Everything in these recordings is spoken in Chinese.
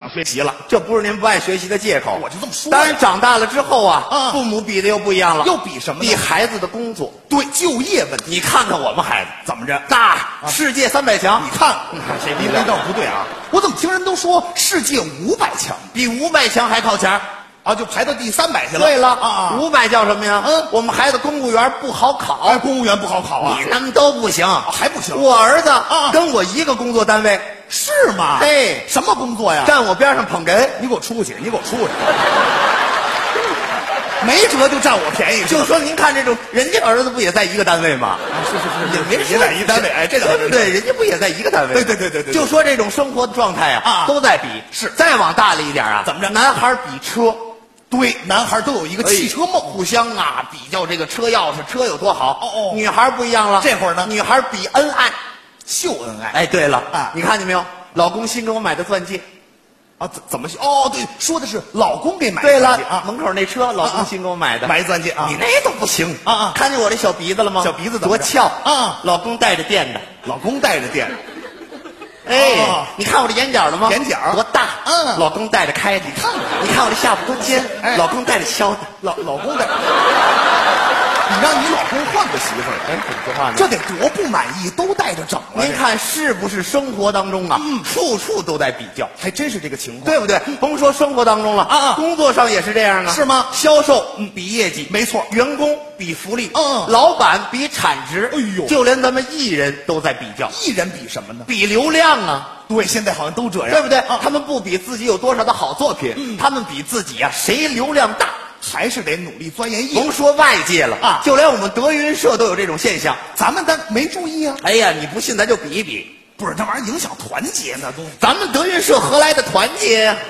学习了。 这不是您不爱学习的借口。 我就这么说呀。 当然，长大了之后啊，父母比的又不一样了， 又比什么呢？ 比孩子的工作， 对，就业问题。 你看看我们孩子怎么着？ 那世界300强， 你看， 谁您这不对啊！我怎么听人都说世界500强， 比500强还靠前啊，就排到第300去了。 对了啊 ，500叫什么呀？我们孩子公务员不好考， 哎，公务员不好考啊， 你他们都不行， 还不行。 我儿子跟我一个工作单位， 是吗？ 嘿， 什么工作呀？ 站我边上捧哏， 你给我出去！你给我出去！没辙就占我便宜， 就说您看这种，人家儿子不也在一个单位吗？ 也在一单位，哎，这倒对不对？人家不也在一个单位？ 对。 就说这种生活的状态啊，都在比。 是， 再往大了一点啊， 怎么着？ 男孩比车， 对，男孩都有一个汽车梦， 互相啊比较这个车钥匙，车有多好。 哦， 女孩不一样了， 这会儿呢， 女孩比恩爱， 秀恩爱。 哎，对了啊， 你看见没有？老公新给我买的钻戒。 啊，怎么？哦，对，说的是老公给买的对了啊， 门口那车，老公新给我买的， 买钻戒啊， 你那都不行啊！ 看见我这小鼻子了吗？ 小鼻子多翘啊！ 老公带着电的， 老公带着电， 哎，你看我这眼角了吗？ 眼角多大？老公带着开的，你看我这下巴多尖，老公带着削的， 老公带。你让你老公换个媳妇儿， 哎，怎么说话呢？ 这得多不满意，都带着整了。 您看是不是生活当中啊，处处都在比较， 还真是这个情况， 对不对？甭说生活当中了啊，工作上也是这样啊， 是吗？ 销售比业绩， 没错， 员工比福利， 老板比产值， 哎呦， 就连咱们艺人都在比较， 艺人比什么呢？ 比流量啊。 对，现在好像都这样， 对不对？他们不比自己有多少的好作品，他们比自己啊谁流量大。 还是得努力钻研业务。 甭说外界了啊，就连我们德云社都有这种现象， 咱们没注意啊。 哎呀，你不信咱就比一比， 不是那玩意儿影响团结呢，都。 咱们德云社何来的团结呀？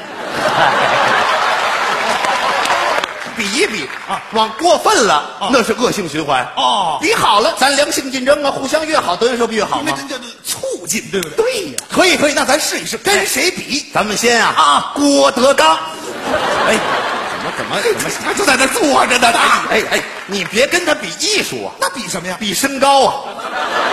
比一比啊，往过分了那是恶性循环哦。 比好了，咱良性竞争啊，互相越好，德云社不越好吗？ 这促进，对不对？ 对呀， 可以，那咱试一试，跟谁比？ 咱们先郭德纲。哎。怎么？ 他就在那坐着呢。 哎，你别跟他比艺术啊， 那比什么呀？ 比身高啊。